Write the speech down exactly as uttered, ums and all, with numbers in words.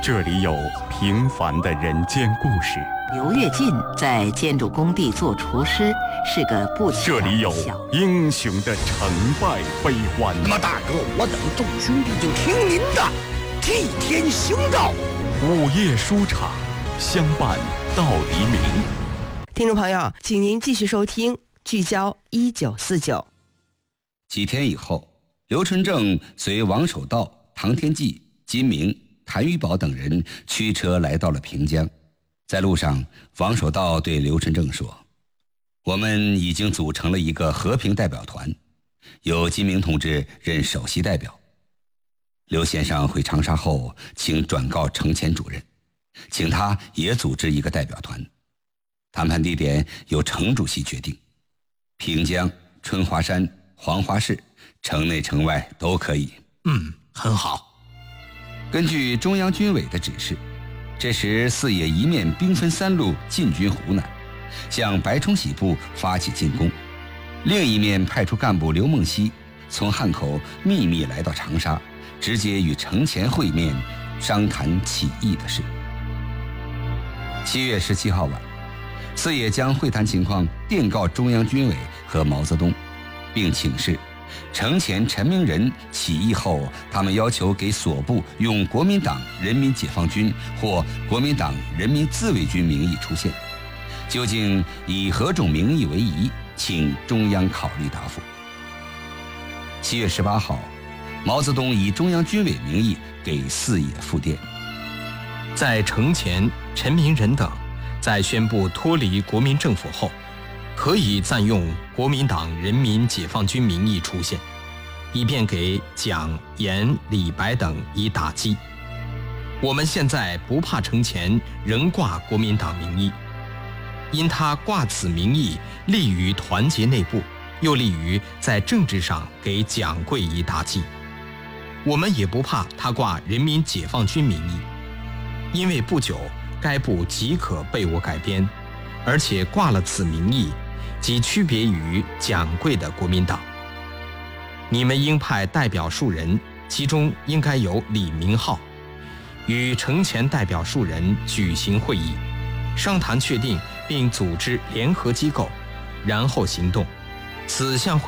这里有平凡的人间故事。 刘跃进在建筑工地做厨师，是个不起眼的小。 这里有英雄的成败悲欢。 那么大哥，我等众兄弟就听您的，替天行道。 午夜书场，相伴到黎明。 听众朋友，请您继续收听聚焦一九四九。 几天以后，刘纯正随王守道、唐天济、金明、谭玉宝等人驱车来到了平江。在路上，王守道对刘纯正说：“我们已经组成了一个和平代表团，由金明同志任首席代表。刘先生回长沙后，请转告程潜主任，请他也组织一个代表团。谈判地点由程主席决定，平江、春华山、黄花市，城内城外都可以。” 嗯，很好。 根据中央军委的指示，这时四野一面兵分三路进军湖南，向白崇禧部发起进攻，另一面派出干部刘梦溪从汉口秘密来到长沙，直接与程潜会面，商谈起义的事。七月十七号晚，四野将会谈情况电告中央军委和毛泽东，并请示程潜、陈明仁起义后，他们要求给所部用国民党人民解放军或国民党人民自卫军名义出现，究竟以何种名义为宜，请中央考虑答复。七月十八号，毛泽东以中央军委名义给四野复电， 在程潜、陈明仁等在宣布脱离国民政府后，可以暂用国民党人民解放军名义出现，以便给蒋、阎、李白等以打击。我们现在不怕程潜仍挂国民党名义，因他挂此名义利于团结内部，又利于在政治上给蒋桂以打击。我们也不怕他挂人民解放军名义，因为不久该部即可被我改编，而且挂了此名义，即区别于蒋桂的国民党。你们应派代表数人，其中应该有李明浩，与程潜代表数人举行会议，商谈确定并组织联合机构，然后行动。此项